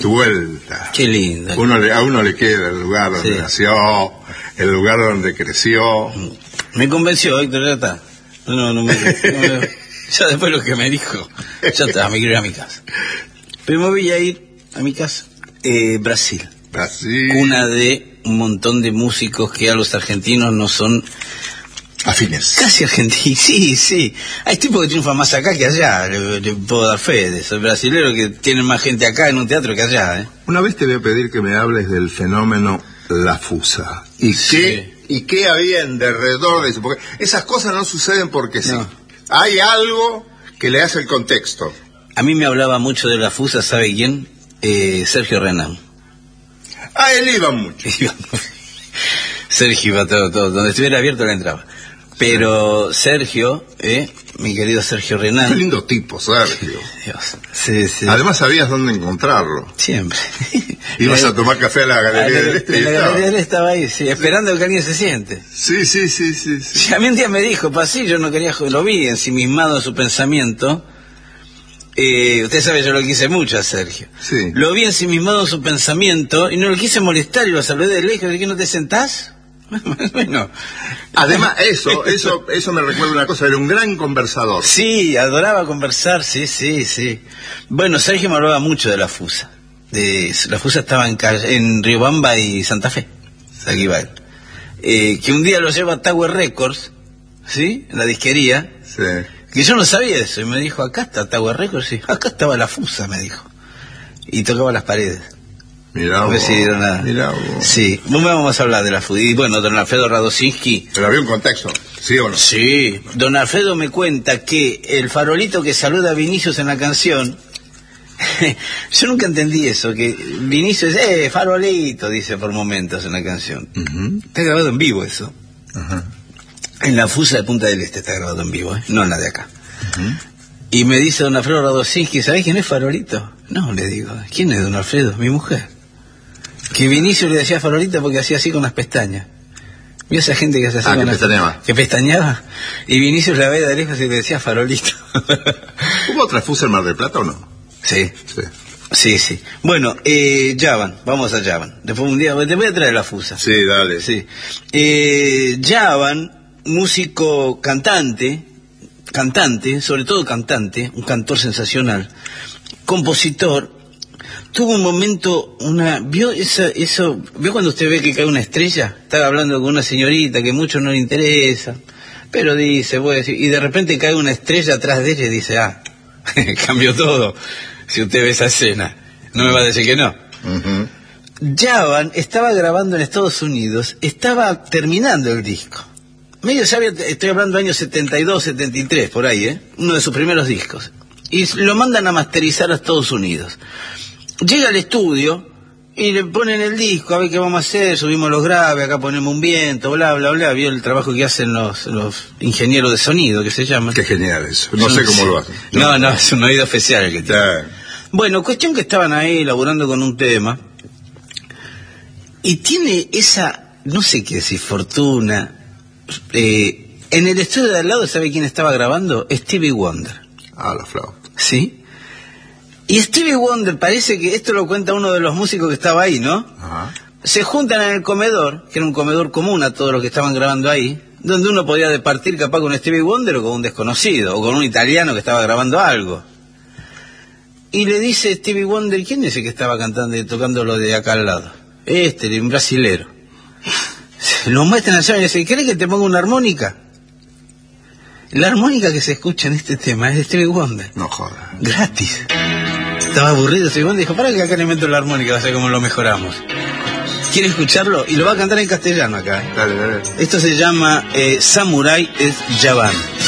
tu vuelta. Qué lindo. A uno le queda el lugar donde nació, el lugar donde creció. Me convenció, Héctor, ya está. Ya después lo que me dijo, ya está, me quiero ir a mi casa. Pero me voy a ir a mi casa. Brasil. Cuna de un montón de músicos que a los argentinos no son afines. Casi argentinos, sí. Hay tipos que triunfan más acá que allá, le puedo dar fe de eso. Brasileros que tienen más gente acá en un teatro que allá, ¿eh? Una vez te voy a pedir que me hables del fenómeno La Fusa. ¿Y qué había en derredor de eso? Porque esas cosas no suceden porque sí. Hay algo que le hace el contexto. A mí me hablaba mucho de La Fusa, ¿sabe quién? Sergio Renán. Él iba mucho. Sergio iba todo, donde estuviera abierto le entraba. Pero Sergio, mi querido Sergio Renán. Qué lindo tipo, Sergio. Dios. Sí. Además sabías dónde encontrarlo. Siempre. Ibas a tomar café a la Galería del Este. La Galería del Este estaba ahí, sí, esperando que alguien se siente. Sí. A mí un día me dijo, yo no quería, lo vi ensimismado en su pensamiento. Usted sabe, yo lo quise mucho a Sergio. Sí. Lo vi ensimismado en su pensamiento y no lo quise molestar y lo saludé de lejos. ¿De qué no te sentás? Bueno. Además, eso me recuerda una cosa, era un gran conversador. Sí, adoraba conversar, sí. Bueno, Sergio me hablaba mucho de La Fusa. La Fusa estaba en Riobamba y Santa Fe. Aquí va él. Que un día lo lleva a Tower Records, ¿sí? En la disquería. Sí. Que yo no sabía eso. Y me dijo, acá está Tower Records, sí. Acá estaba La Fusa, me dijo. Y tocaba las paredes. Mirá vos. Sí, no vamos a hablar de La Fusa. Y bueno, don Alfredo Radosinski. Pero había un contexto, ¿sí o no? Sí. Don Alfredo me cuenta que el farolito que saluda a Vinicius en la canción... Yo nunca entendí eso, que Vinicius, farolito, dice por momentos en la canción. Está grabado en vivo eso. En La Fusa de Punta del Este está grabado en vivo, no en la de acá. Y me dice don Alfredo Radosinski, ¿sabés quién es Farolito? No, le digo, ¿quién es don Alfredo? Mi mujer. Que Vinicius le decía Farolito porque hacía así con las pestañas. ¿Vio esa gente que hace así con las pestañas? Que pestañaba. Y Vinicius la veía de lejos y le decía Farolito. ¿Hubo otra Fusa en Mar del Plata o no? Sí. Bueno, Javan, vamos a Javan. Después un día, te voy a traer La Fusa. Sí, dale. Sí. Javan, músico cantante, sobre todo cantante, un cantor sensacional, compositor, tuvo un momento, ¿vio cuando usted ve que cae una estrella? Estaba hablando con una señorita que mucho no le interesa, pero dice, y de repente cae una estrella atrás de ella y dice, cambió todo. Si usted ve esa escena, no me va a decir que no. Javan estaba grabando en Estados Unidos, estaba terminando el disco. Estoy hablando de años 72, 73, por ahí, uno de sus primeros discos. Y lo mandan a masterizar a Estados Unidos. Llega al estudio y le ponen el disco, a ver qué vamos a hacer, subimos los graves, acá ponemos un viento, bla, bla, bla. Vio el trabajo que hacen los ingenieros de sonido, que se llaman. Qué genial eso, no sé cómo lo hacen. No, es un oído especial el que tiene. Bueno, cuestión que estaban ahí laburando con un tema, y tiene esa, no sé qué decir, fortuna. En el estudio de al lado, ¿sabe quién estaba grabando? Stevie Wonder. La flauta. ¿Sí? Y Stevie Wonder, parece que esto lo cuenta uno de los músicos que estaba ahí, ¿no? Se juntan en el comedor, que era un comedor común a todos los que estaban grabando ahí, donde uno podía departir capaz con Stevie Wonder o con un desconocido, o con un italiano que estaba grabando algo. Y le dice Stevie Wonder, ¿quién es el que estaba cantando y tocando lo de acá al lado? Un brasilero. Lo muestran allá y le dicen, ¿querés que te ponga una armónica? La armónica que se escucha en este tema es de Stevie Wonder. No jodas. Gratis. Estaba aburrido Stevie Wonder y dijo, para que acá le invento la armónica, va a ser como lo mejoramos. ¿Quiere escucharlo? Y lo va a cantar en castellano acá. Dale. Esto se llama Samurai es Javan.